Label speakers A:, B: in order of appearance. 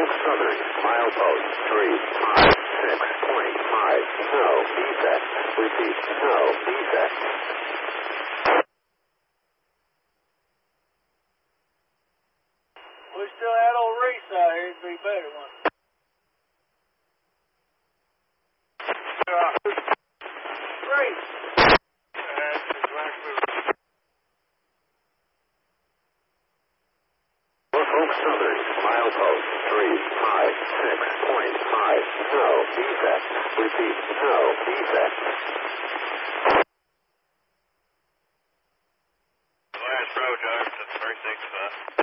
A: Southern, milepost 356.5, no defect. Repeat, no defect.
B: We still had old Reese out here, it'd be better one. Reese.
A: Norfolk Southern, milepost 356.5, no defect. Repeat, no defect.
C: Last road, Jefferson, 365.